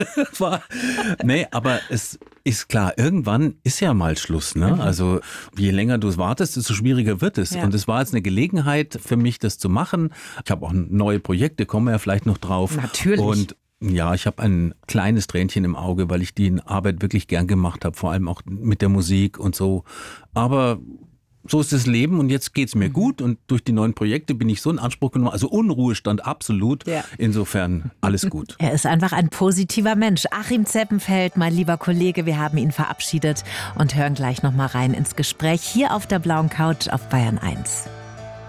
war. Nee, aber es ist klar, irgendwann ist ja mal Schluss. Ne? Also je länger du es wartest, desto schwieriger wird es. Ja. Und es war jetzt eine Gelegenheit für mich, das zu machen. Ich habe auch neue Projekte, kommen wir ja vielleicht noch drauf. Natürlich. Und ja, ich habe ein kleines Tränchen im Auge, weil ich die Arbeit wirklich gern gemacht habe, vor allem auch mit der Musik und so. Aber so ist das Leben und jetzt geht's mir gut und durch die neuen Projekte bin ich so in Anspruch genommen. Also Unruhestand absolut. Ja. Insofern alles gut. Er ist einfach ein positiver Mensch. Achim Zeppenfeld, mein lieber Kollege, wir haben ihn verabschiedet und hören gleich noch mal rein ins Gespräch hier auf der blauen Couch auf Bayern 1.